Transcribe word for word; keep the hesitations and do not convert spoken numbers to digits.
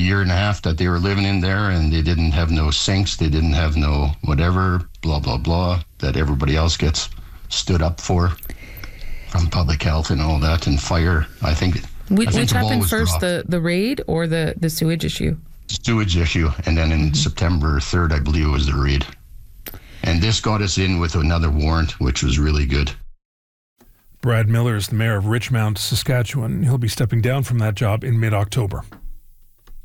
year and a half that they were living in there, and they didn't have no sinks, they didn't have no whatever, blah, blah, blah, that everybody else gets stood up for from public health and all that, and fire. I think... Which, I think which the ball happened was first, dropped. the, the raid or the, the sewage issue? Sewage issue, and then in mm-hmm. September third, I believe it was the raid. And this got us in with another warrant, which was really good. Brad Miller is the mayor of Richmond, Saskatchewan. He'll be stepping down from that job in mid-October.